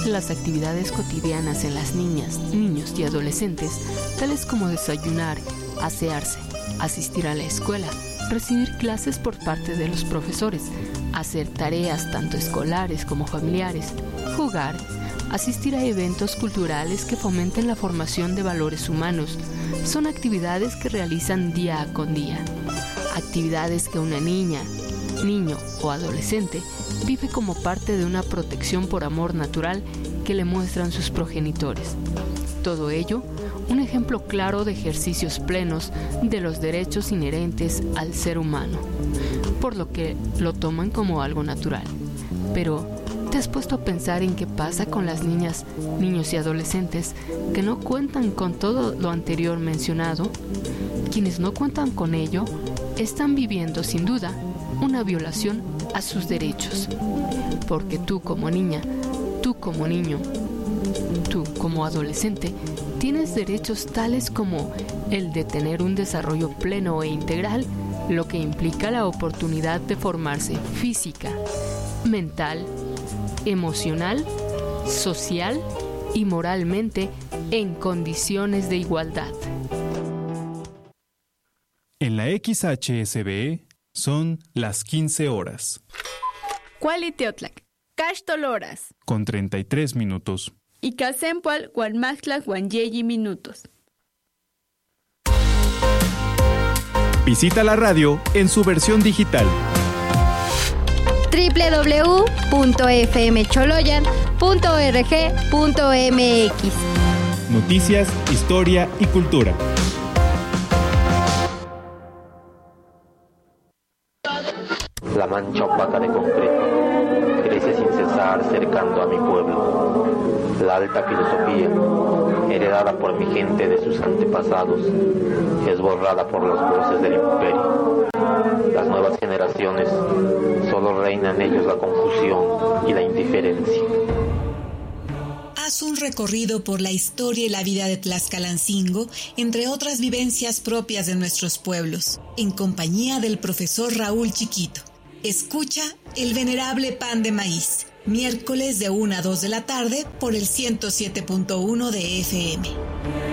las actividades cotidianas en las niñas, niños y adolescentes, tales como desayunar, asearse, asistir a la escuela, recibir clases por parte de los profesores, hacer tareas tanto escolares como familiares, jugar, asistir a eventos culturales que fomenten la formación de valores humanos, son actividades que realizan día con día. Actividades que una niña, niño o adolescente vive como parte de una protección por amor natural que le muestran sus progenitores. Todo ello, un ejemplo claro de ejercicios plenos de los derechos inherentes al ser humano, por lo que lo toman como algo natural. Pero, ¿te has puesto a pensar en qué pasa con las niñas, niños y adolescentes que no cuentan con todo lo anterior mencionado? Quienes no cuentan con ello están viviendo sin duda una violación a sus derechos. Porque tú como niña, tú como niño, tú como adolescente, tienes derechos tales como el de tener un desarrollo pleno e integral, lo que implica la oportunidad de formarse física, mental, emocional, social y moralmente en condiciones de igualdad. En la XHSBE son las 15 horas. Cualiteotlac, Cachtoloras. Con 33 minutos. Y Casempual, Guanmaxtlac, Guanyeyi minutos. Visita la radio en su versión digital. www.fmcholoyan.org.mx. Noticias, historia y cultura. La mancha opaca de concreto crece sin cesar cercando a mi pueblo. La alta filosofía, heredada por mi gente de sus antepasados, es borrada por las voces del imperio. Las nuevas generaciones, solo reina en ellos la confusión y la indiferencia. Haz un recorrido por la historia y la vida de Tlaxcalancingo, entre otras vivencias propias de nuestros pueblos, en compañía del profesor Raúl Chiquito. Escucha El Venerable Pan de Maíz, miércoles de 1 a 2 de la tarde por el 107.1 de FM.